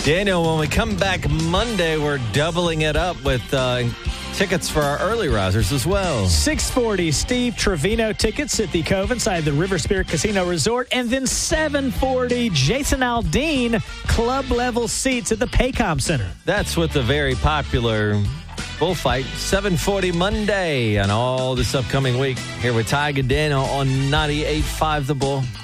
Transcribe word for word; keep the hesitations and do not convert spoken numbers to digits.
Daniel, when we come back Monday, we're doubling it up with uh, tickets for our early risers as well. six forty Steve Trevino tickets at the Cove inside the River Spirit Casino Resort. And then seven forty Jason Aldean club level seats at the Paycom Center. That's with the very popular bullfight, seven forty Monday, and all this upcoming week. Here with Tiger Daniel on ninety-eight point five The Bull.